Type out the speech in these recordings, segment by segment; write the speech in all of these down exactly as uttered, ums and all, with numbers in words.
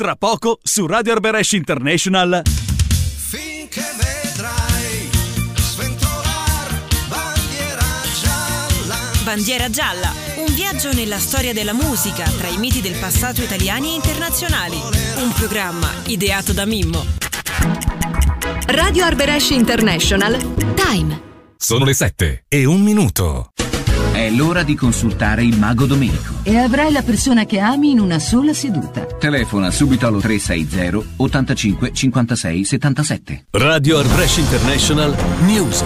Tra poco su Radio Arberesh International. Finché vedrai sventolar bandiera gialla. Bandiera gialla, un viaggio nella storia della musica tra i miti del passato italiani e internazionali. Un programma ideato da Mimmo. Radio Arberesh International Time. Sono le sette e un minuto. È l'ora di consultare il Mago Domenico. E avrai la persona che ami in una sola seduta. Telefona subito allo tre sei zero ottantacinque cinquantasei settantasette. Radio Arberesh International News.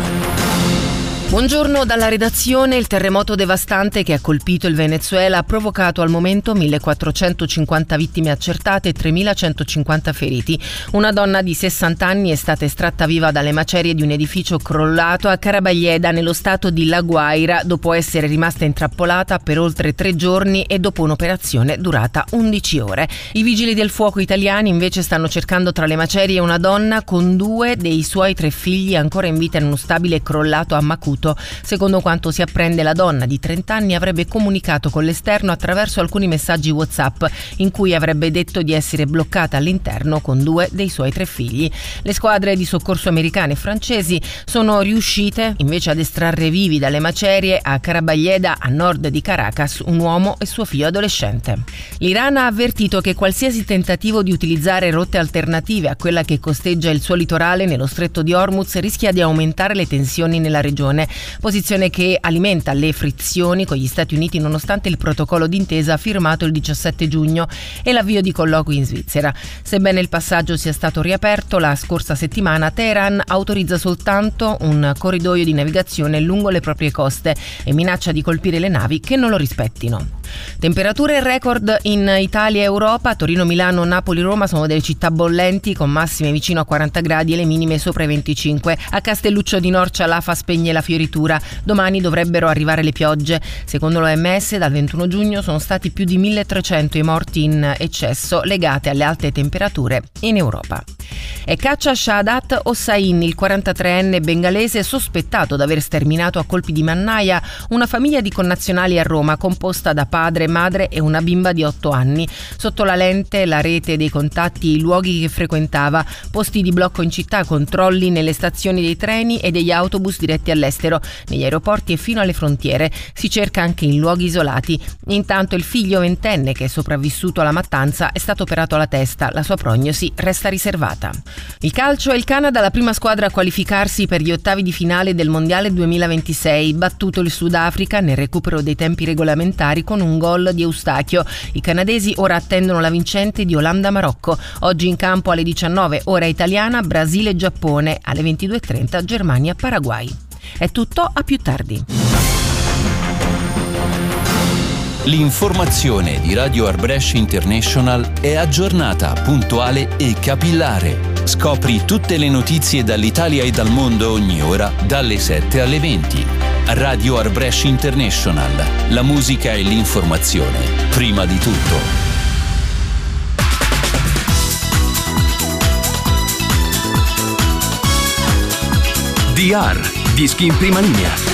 Buongiorno dalla redazione. Il terremoto devastante che ha colpito il Venezuela ha provocato al momento millequattrocentocinquanta vittime accertate e tremilacentocinquanta feriti. Una donna di sessanta anni è stata estratta viva dalle macerie di un edificio crollato a Carabaglieda nello stato di La Guaira dopo essere rimasta intrappolata per oltre tre giorni e dopo un'operazione durata undici ore. I vigili del fuoco italiani invece stanno cercando tra le macerie una donna con due dei suoi tre figli ancora in vita in uno stabile crollato a Macuto. Secondo quanto si apprende, la donna di trenta anni avrebbe comunicato con l'esterno attraverso alcuni messaggi WhatsApp in cui avrebbe detto di essere bloccata all'interno con due dei suoi tre figli. Le squadre di soccorso americane e francesi sono riuscite invece ad estrarre vivi dalle macerie a Carabaglieda, a nord di Caracas, un uomo e suo figlio adolescente. L'Iran ha avvertito che qualsiasi tentativo di utilizzare rotte alternative a quella che costeggia il suo litorale nello stretto di Hormuz rischia di aumentare le tensioni nella regione, posizione che alimenta le frizioni con gli Stati Uniti nonostante il protocollo d'intesa firmato il diciassette giugno e l'avvio di colloqui in Svizzera. Sebbene il passaggio sia stato riaperto la scorsa settimana, Teheran autorizza soltanto un corridoio di navigazione lungo le proprie coste e minaccia di colpire le navi che non lo rispettino. Temperature record in Italia e Europa. Torino, Milano, Napoli, Roma sono delle città bollenti con massime vicino a quaranta gradi e le minime sopra i venticinque. A Castelluccio di Norcia l'Afa spegne la fioritura. Domani dovrebbero arrivare le piogge. Secondo l'O M S dal ventuno giugno sono stati più di milletrecento i morti in eccesso legate alle alte temperature in Europa. E caccia Shahadat Hossain, il quarantatreenne bengalese sospettato d'aver sterminato a colpi di mannaia una famiglia di connazionali a Roma composta da padre, madre e una bimba di otto anni. Sotto la lente la rete dei contatti, i luoghi che frequentava, posti di blocco in città, controlli nelle stazioni dei treni e degli autobus diretti all'estero, negli aeroporti e fino alle frontiere. Si cerca anche in luoghi isolati. Intanto il figlio ventenne che è sopravvissuto alla mattanza è stato operato alla testa, la sua prognosi resta riservata. Il calcio è il Canada la prima squadra a qualificarsi per gli ottavi di finale del Mondiale duemilaventisei, battuto il Sudafrica nel recupero dei tempi regolamentari con un gol di Eustachio. I canadesi ora attendono la vincente di Olanda-Marocco. Oggi in campo alle diciannove ora italiana, Brasile-Giappone, alle ventidue e trenta Germania-Paraguay. È tutto, a più tardi. L'informazione di Radio Arberesh International è aggiornata, puntuale e capillare. Scopri tutte le notizie dall'Italia e dal mondo ogni ora, dalle sette alle venti. Radio Arberesh International. La musica e l'informazione, prima di tutto. D R, dischi in prima linea.